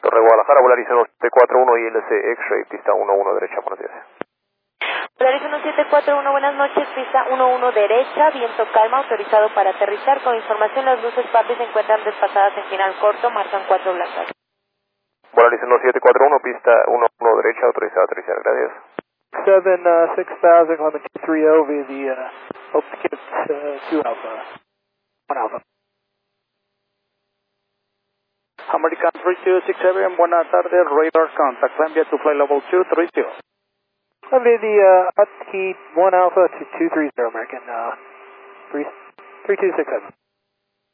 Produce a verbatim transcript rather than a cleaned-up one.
Torre Guadalajara, Volaris uno siete cuatro uno I L C X-Ray, pista uno uno derecha, buenos días. Volaris uno siete cuatro uno, buenas noches, pista uno uno derecha, viento calma, autorizado para aterrizar. Con información, las luces papi se encuentran desfasadas en final corto, marcan cuatro blancas. Volaris uno siete cuatro uno, pista uno uno derecha, autorizado a aterrizar, gracias. seven uh, six thousand, Climate two three zero via the uh, Hope to get uh, two Alpha, one Alpha. American three two six seven, buenas tardes, radar contact, climb via to fly level two three zero. Via the uh, Husky one Alpha to two three zero, American uh, three two six seven.